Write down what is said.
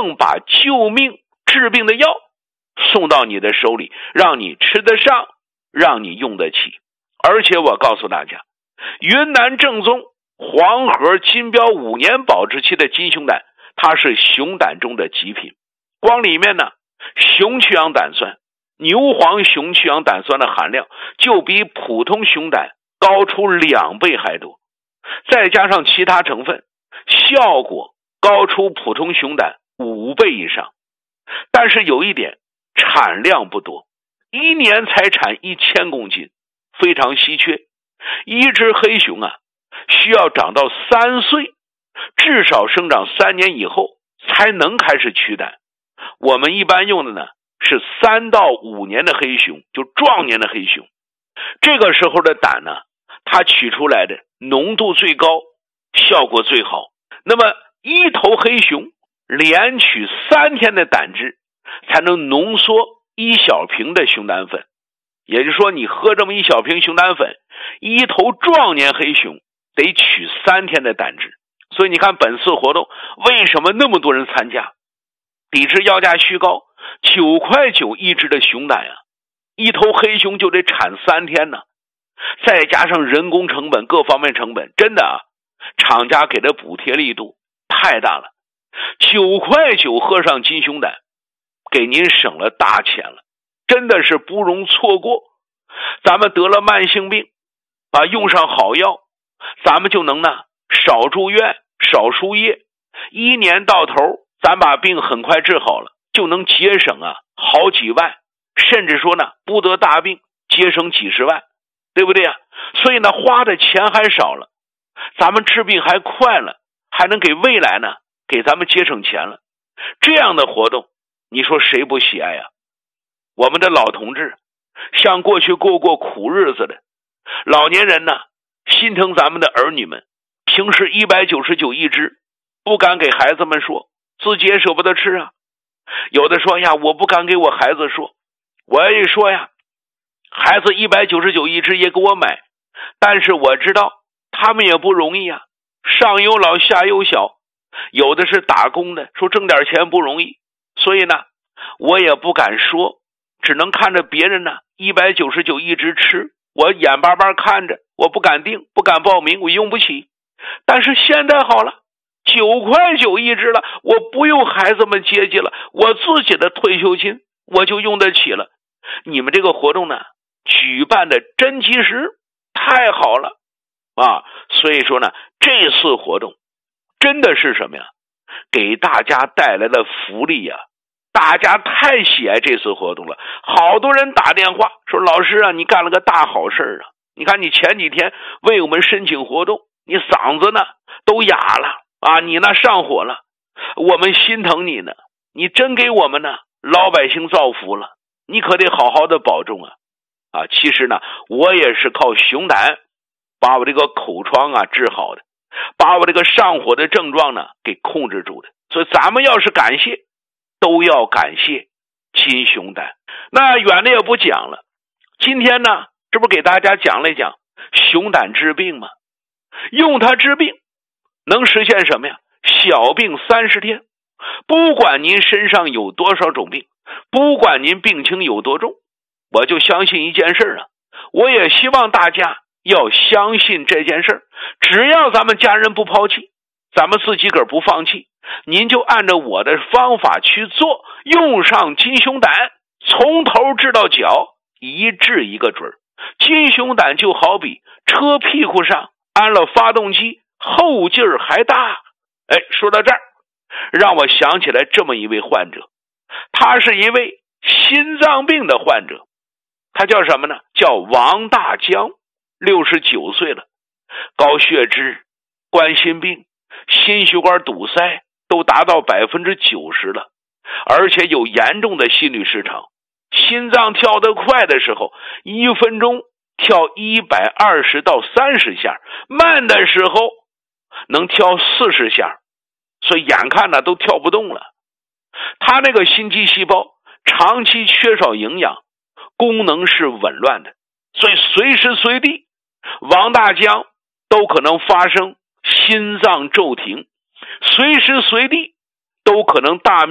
正把救命治病的药送到你的手里，让你吃得上，让你用得起。而且我告诉大家，云南正宗黄河金标5年保质期的金熊胆，它是熊胆中的极品。光里面呢，熊曲氧胆酸、牛黄熊曲氧胆酸的含量就比普通熊胆高出2倍还多，再加上其他成分，效果高出普通熊胆5倍以上。但是有一点，产量不多，1年才产1000公斤，非常稀缺。一只黑熊啊，需要长到3岁，至少生长3年以后才能开始取胆。我们一般用的呢是3到5年的黑熊，就壮年的黑熊。这个时候的胆呢，它取出来的浓度最高，效果最好。那么一头黑熊连取3天的胆汁，才能浓缩1小瓶的熊胆粉。也就是说，你喝这么1小瓶熊胆粉，一头壮年黑熊得取3天的胆汁。所以你看本次活动为什么那么多人参加，抵制要价虚高，9.9块一只的熊胆啊，一头黑熊就得产3天呢，再加上人工成本各方面成本，真的啊，厂家给的补贴力度太大了。9.9块喝上金熊胆，给您省了大钱了，真的是不容错过。咱们得了慢性病，用上好药，咱们就能呢少住院少输液，1年到头咱把病很快治好了，就能节省好几万，甚至说呢不得大病节省几十万，对不对啊？所以呢花的钱还少了，咱们治病还快了，还能给未来呢给咱们节省钱了。这样的活动你说谁不喜爱啊？我们的老同志，像过去过苦日子的老年人呢，心疼咱们的儿女们，平时199一只，不敢给孩子们说，自己也舍不得吃啊。有的说呀，我不敢给我孩子说，我也说呀，孩子199一只也给我买，但是我知道他们也不容易啊，上有老下有小，有的是打工的，说挣点钱不容易，所以呢我也不敢说，只能看着别人呢199一只吃，我眼巴巴看着，我不敢订，不敢报名，我用不起。但是现在好了，9.9块一只了，我不用孩子们接济了，我自己的退休金我就用得起了。你们这个活动呢举办的真及时，太好了啊！所以说呢，这次活动真的是什么呀？给大家带来了福利呀！大家太喜爱这次活动了，好多人打电话说，老师啊，你干了个大好事啊！你看你前几天为我们申请活动，你嗓子呢都哑了啊，你呢上火了，我们心疼你呢，你真给我们呢老百姓造福了，你可得好好的保重啊！其实呢，我也是靠熊胆把我这个口疮治好的，把我这个上火的症状呢给控制住的。所以咱们要是感谢，都要感谢金熊胆。那远的也不讲了，今天呢这不给大家讲了一讲熊胆治病吗？用它治病能实现什么呀？小病30天，不管您身上有多少种病，不管您病情有多重，我就相信一件事我也希望大家要相信这件事，只要咱们家人不抛弃，咱们自己个儿不放弃，您就按照我的方法去做，用上金熊胆，从头治到脚，一治一个准儿。金熊胆就好比车屁股上安了发动机，后劲儿还大。说到这儿，让我想起来这么一位患者，他是一位心脏病的患者，他叫什么呢？叫王大江，69岁了，高血脂、冠心病、心血管堵塞都达到90%了，而且有严重的心律失常，心脏跳得快的时候1分钟跳120到30下，慢的时候能跳40下，所以眼看都跳不动了。他那个心肌细胞长期缺少营养，功能是紊乱的，所以随时随地王大江都可能发生心脏骤停，随时随地都可能大